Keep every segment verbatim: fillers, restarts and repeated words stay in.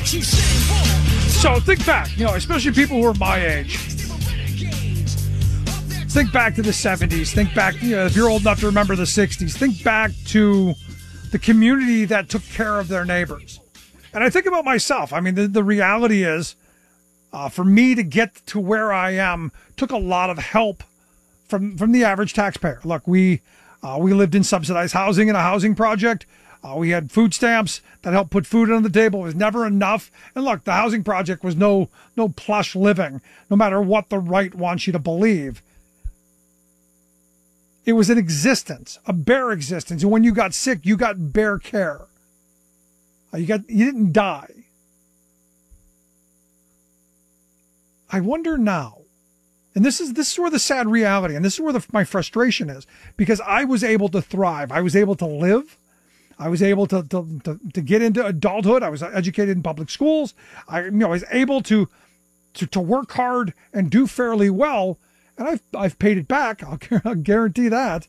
So think back, you know, especially people who are my age. Think back to the seventies. Think back, you know, if you're old enough to remember the sixties. Think back to the community that took care of their neighbors. And I think about myself. I mean, the, the reality is, uh, for me to get to where I am, took a lot of help from from the average taxpayer. Look, we uh, we lived in subsidized housing in a housing project. Uh, we had food stamps that helped put food on the table. It was never enough. And look, the housing project was no no plush living, no matter what the right wants you to believe. It was an existence, a bare existence. And when you got sick, you got bare care. Uh, you got you didn't die. I wonder now, and this is this is where the sad reality, and this is where the, my frustration is, because I was able to thrive. I was able to live. I was able to, to, to, to get into adulthood. I was educated in public schools. I, you know, I was able to, to, to work hard and do fairly well. And I've, I've paid it back. I'll, I'll guarantee that.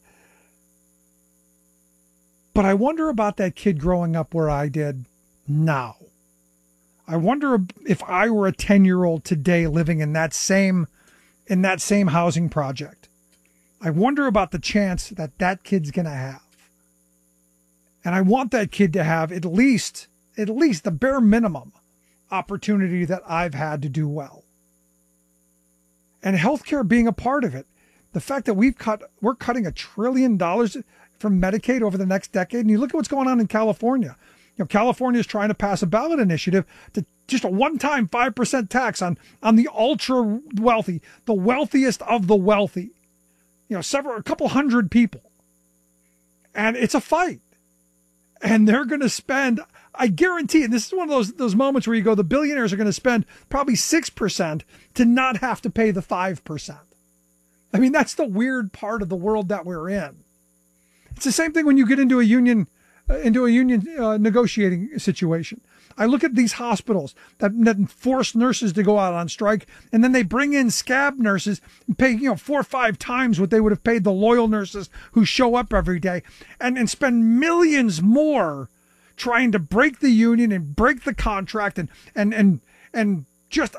But I wonder about that kid growing up where I did now. I wonder if I were a ten-year-old today living in that same, in that same housing project. I wonder about the chance that that kid's going to have. And I want that kid to have at least, at least the bare minimum opportunity that I've had to do well. And healthcare being a part of it. The fact that we've cut, we're cutting a trillion dollars from Medicaid over the next decade. And you look at what's going on in California. You know, California is trying to pass a ballot initiative to just a one-time five percent tax on, on the ultra wealthy, the wealthiest of the wealthy. You know, several, a couple hundred people. And it's a fight. And they're going to spend, I guarantee, and this is one of those those moments where you go, the billionaires are going to spend probably six percent to not have to pay the five percent. I mean, that's the weird part of the world that we're in. It's the same thing when you get into a union, uh, into a union uh, negotiating situation. I look at these hospitals that, that force nurses to go out on strike, and then they bring in scab nurses and pay, you know, four or five times what they would have paid the loyal nurses who show up every day, and, and spend millions more trying to break the union and break the contract and and and and just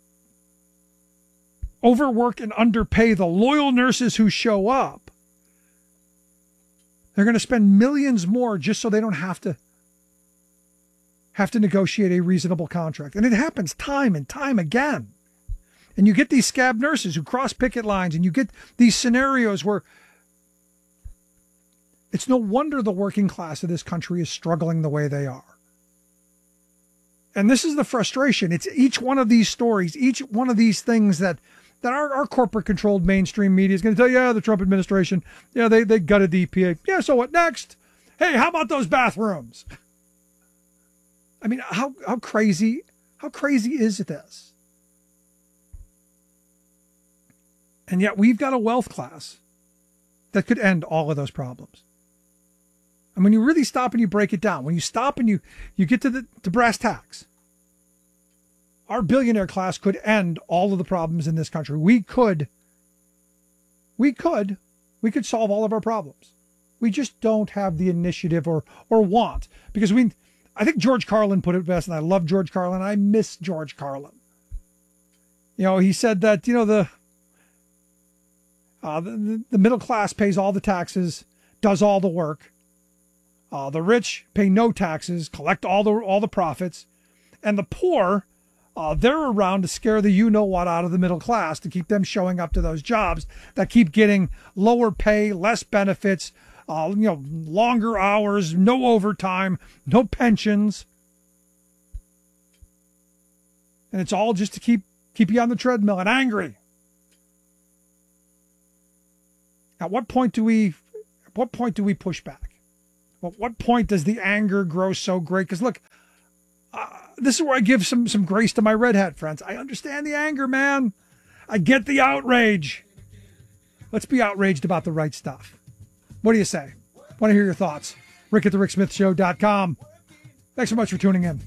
overwork and underpay the loyal nurses who show up. They're going to spend millions more just so they don't have to have to negotiate a reasonable contract. And it happens time and time again. And you get these scab nurses who cross picket lines, and you get these scenarios where it's no wonder the working class of this country is struggling the way they are. And this is the frustration. It's each one of these stories, each one of these things that, that our, our corporate-controlled mainstream media is going to tell you, yeah, the Trump administration, yeah, they, they gutted the E P A. Yeah, so what next? Hey, how about those bathrooms? I mean, how how crazy, how crazy is this? And yet we've got a wealth class that could end all of those problems. And when you really stop and you break it down, when you stop and you, you get to the to brass tacks, our billionaire class could end all of the problems in this country. We could, we could, we could solve all of our problems. We just don't have the initiative or or want, because we. I think George Carlin put it best, and I love George Carlin. I miss George Carlin. You know, he said that, you know, the, uh, the, the middle class pays all the taxes, does all the work. Uh, the rich pay no taxes, collect all the all the profits. And the poor, uh, they're around to scare the you-know-what out of the middle class, to keep them showing up to those jobs that keep getting lower pay, less benefits, Uh, you know, longer hours, no overtime, no pensions. And it's all just to keep keep you on the treadmill and angry. At what point do we at what point do we push back? At what point does the anger grow so great? Because look, uh, this is where I give some some grace to my red hat friends. I understand the anger, man. I get the outrage. Let's be outraged about the right stuff. What do you say? Want to hear your thoughts? Rick at the Rick Smith Show dot com. Thanks so much for tuning in.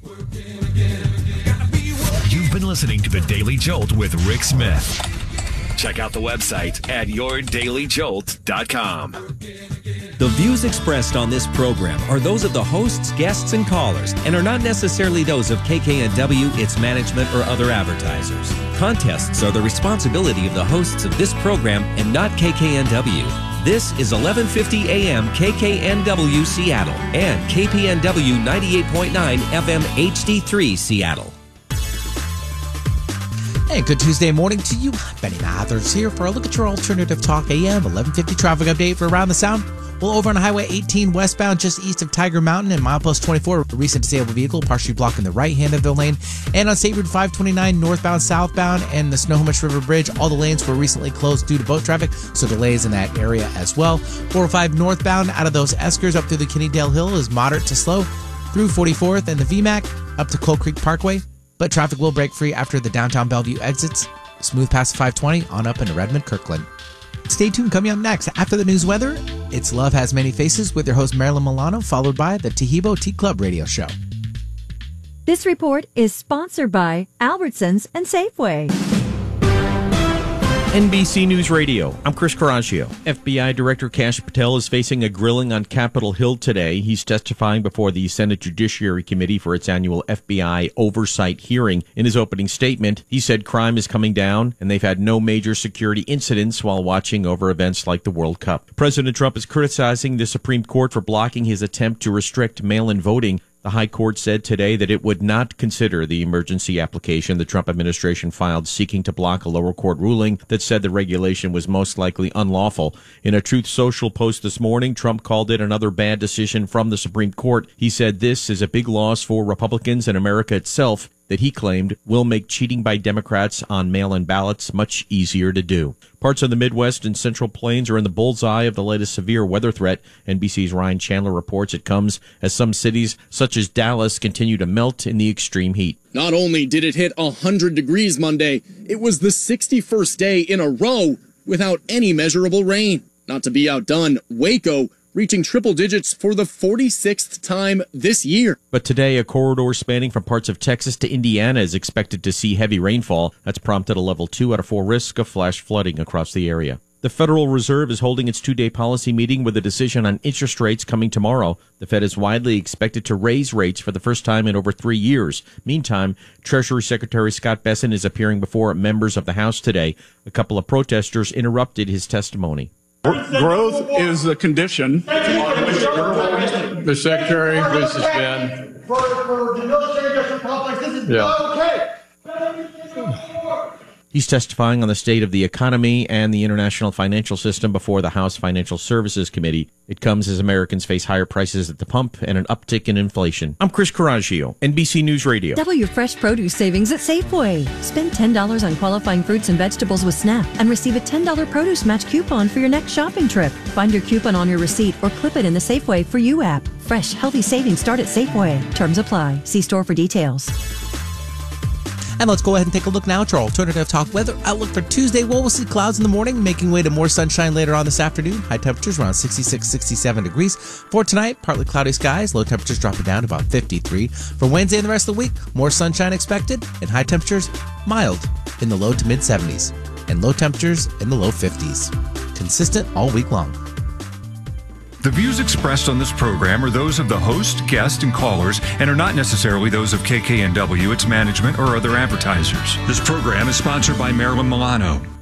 You've been listening to The Daily Jolt with Rick Smith. Check out the website at your daily jolt dot com. The views expressed on this program are those of the hosts, guests, and callers and are not necessarily those of K K N W, its management, or other advertisers. Contests are the responsibility of the hosts of this program and not K K N W. This is eleven fifty A M K K N W Seattle and K P N W ninety-eight point nine F M H D three Seattle. Hey, good Tuesday morning to you. Benny Mathers here for a look at your Alternative Talk A M eleven fifty traffic update for Around the Sound. Well, over on Highway eighteen westbound, just east of Tiger Mountain and milepost twenty-four, a recent disabled vehicle partially blocking the right-hand of the lane. And on State Route five twenty-nine northbound, southbound, and the Snohomish River Bridge, all the lanes were recently closed due to boat traffic, so delays in that area as well. four oh five northbound out of those Eskers up through the Kennydale Hill is moderate to slow through forty-fourth and the V MAC up to Coal Creek Parkway, but traffic will break free after the downtown Bellevue exits. Smooth past five twenty on up into Redmond, Kirkland. Stay tuned. Coming up next, after the news weather, it's Love Has Many Faces with your host Marilyn Milano, followed by the Tahibo Tea Club radio show. This report is sponsored by Albertsons and Safeway. N B C News Radio, I'm Chris Coraggio. F B I Director Kash Patel is facing a grilling on Capitol Hill today. He's testifying before the Senate Judiciary Committee for its annual F B I oversight hearing. In his opening statement, he said crime is coming down and they've had no major security incidents while watching over events like the World Cup. President Trump is criticizing the Supreme Court for blocking his attempt to restrict mail-in voting. The High Court said today that it would not consider the emergency application the Trump administration filed seeking to block a lower court ruling that said the regulation was most likely unlawful. In a Truth Social post this morning, Trump called it another bad decision from the Supreme Court. He said this is a big loss for Republicans and America itself that he claimed will make cheating by Democrats on mail-in ballots much easier to do. Parts of the Midwest and Central Plains are in the bullseye of the latest severe weather threat. N B C's Ryan Chandler reports it comes as some cities, such as Dallas, continue to melt in the extreme heat. Not only did it hit one hundred degrees Monday, it was the sixty-first day in a row without any measurable rain. Not to be outdone, Waco reaching triple digits for the forty-sixth time this year. But today, a corridor spanning from parts of Texas to Indiana is expected to see heavy rainfall. That's prompted a level two out of four risk of flash flooding across the area. The Federal Reserve is holding its two-day policy meeting with a decision on interest rates coming tomorrow. The Fed is widely expected to raise rates for the first time in over three years. Meantime, Treasury Secretary Scott Bessent is appearing before members of the House today. A couple of protesters interrupted his testimony. Growth is a condition. The Secretary, this has been. For, for the military industrial complex, this is yeah. okay. He's testifying on the state of the economy and the international financial system before the House Financial Services Committee. It comes as Americans face higher prices at the pump and an uptick in inflation. I'm Chris Coraggio, N B C News Radio. Double your fresh produce savings at Safeway. Spend ten dollars on qualifying fruits and vegetables with SNAP and receive a ten dollars produce match coupon for your next shopping trip. Find your coupon on your receipt or clip it in the Safeway For You app. Fresh, healthy savings start at Safeway. Terms apply. See store for details. And let's go ahead and take a look now at our Alternative Talk weather outlook for Tuesday. Well, we'll see clouds in the morning, making way to more sunshine later on this afternoon. High temperatures around sixty-six, sixty-seven degrees. For tonight, partly cloudy skies, low temperatures dropping down to about fifty-three. For Wednesday and the rest of the week, more sunshine expected, and high temperatures mild in the low to mid seventies, and low temperatures in the low fifties. Consistent all week long. The views expressed on this program are those of the host, guest, and callers and are not necessarily those of K K N W, its management, or other advertisers. This program is sponsored by Marilyn Milano.